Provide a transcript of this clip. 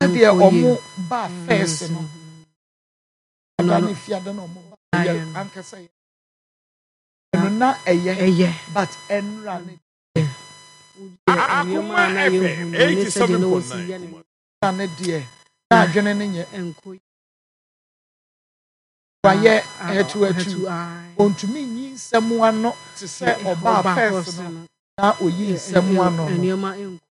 deɛ ɔmo ba first no ada ne fiada no ɔmo ba ankasa yɛ no na ɛyɛ but ɛnra ne akoma na yɛ 87.9 na ne deɛ na adwene ne nyɛ wayɛ ɛtu ontumi nyi nsɛm ano te sɛ ɔba first no na oyi nsɛm ano